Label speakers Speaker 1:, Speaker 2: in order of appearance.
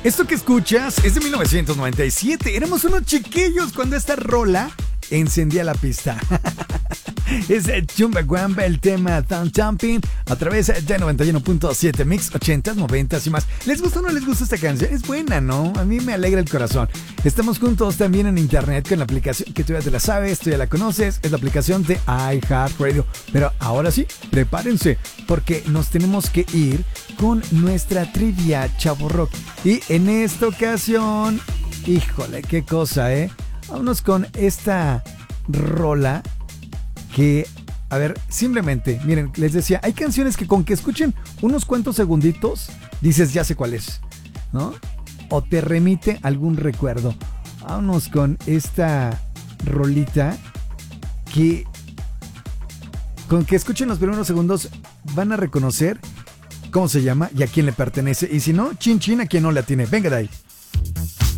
Speaker 1: Esto que escuchas es de 1997. Éramos unos chiquillos cuando esta rola encendía la pista. Es Chumbawamba, el tema Thumb Thumping, a través de 91.7 Mix 80s, 90s y más. ¿Les gusta o no les gusta esta canción? Es buena, ¿no? A mí me alegra el corazón. Estamos juntos también en internet con la aplicación que tú ya te la sabes, tú ya la conoces. Es la aplicación de iHeartRadio. Pero ahora sí, prepárense, porque nos tenemos que ir con nuestra trivia Chavo Rock. Y en esta ocasión, híjole, qué cosa, ¿eh? Vámonos con esta rola que, a ver, simplemente, miren, les decía, hay canciones que con que escuchen unos cuantos segunditos, dices, ya sé cuál es, ¿no? O te remite algún recuerdo. Vámonos con esta rolita que con que escuchen los primeros segundos van a reconocer cómo se llama y a quién le pertenece. Y si no, chin chin a quien no la tiene. Venga de ahí.